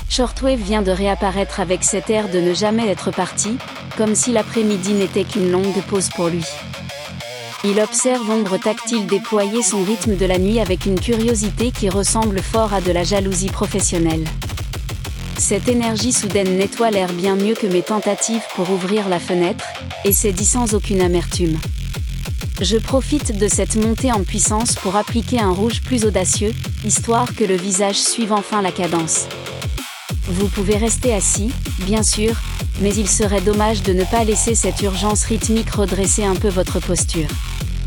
Shortwave vient de réapparaître avec cet air de ne jamais être parti, comme si l'après-midi n'était qu'une longue pause pour lui. Il observe Ombre Tactile déployer son rythme de la nuit avec une curiosité qui ressemble fort à de la jalousie professionnelle. Cette énergie soudaine nettoie l'air bien mieux que mes tentatives pour ouvrir la fenêtre, et c'est dit sans aucune amertume. Je profite de cette montée en puissance pour appliquer un rouge plus audacieux, histoire que le visage suive enfin la cadence. Vous pouvez rester assis, bien sûr, mais il serait dommage de ne pas laisser cette urgence rythmique redresser un peu votre posture.